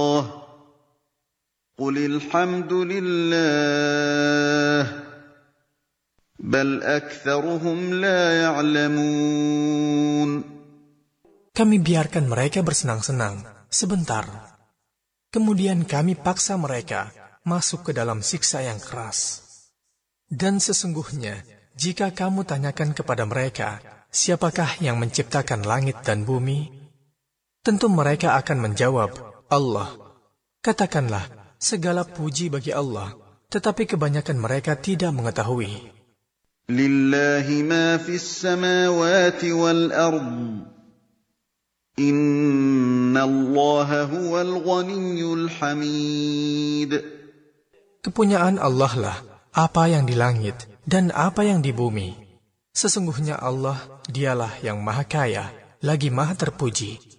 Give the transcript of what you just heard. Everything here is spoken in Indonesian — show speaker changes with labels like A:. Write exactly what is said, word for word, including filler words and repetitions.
A: قل الحمد لله بل أكثرهم لا يعلمون.
B: Kami biarkan mereka bersenang-senang sebentar. Kemudian kami paksa mereka masuk ke dalam siksa yang keras. Dan sesungguhnya, jika kamu tanyakan kepada mereka, siapakah yang menciptakan langit dan bumi? Tentu mereka akan menjawab, Allah. Katakanlah, segala puji bagi Allah, tetapi kebanyakan mereka tidak mengetahui.
A: Lillahi ma fis samawati wal ard. Inna Allaha huwal ghaniyyul hamid.
B: Kepunyaan Allah lah apa yang di langit dan apa yang di bumi. Sesungguhnya Allah, dialah yang maha kaya, lagi maha terpuji.